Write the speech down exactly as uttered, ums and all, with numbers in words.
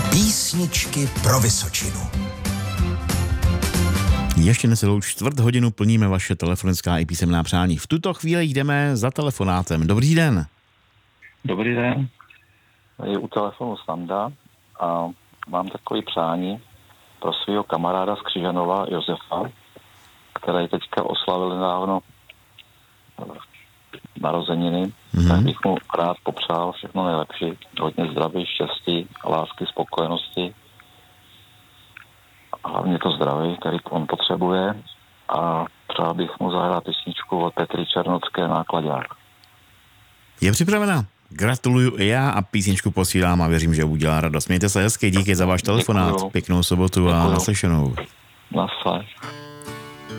Písničky pro Vysočinu. Ještě necelou čtvrt hodinu plníme vaše telefonická i písemná přání. V tuto chvíli jdeme za telefonátem. Dobrý den. Dobrý den. Je u telefonu Standa a mám takový přání pro svého kamaráda z Křižanova Josefa, který teďka oslavil nedávno narozeniny, mm-hmm. tak bych mu rád popřál všechno nejlepší, hodně zdraví, štěstí, lásky, spokojenosti a hlavně to zdraví, který on potřebuje, a přál bych mu zahrát písničku od Petry Černocké Nákladák. Je připravena. Gratuluju i já a písničku posílám a věřím, že udělá radost. Mějte se hezky, díky za váš telefonát. Děkuju. Pěknou sobotu. Děkuju. A naslyšenou. Naschle.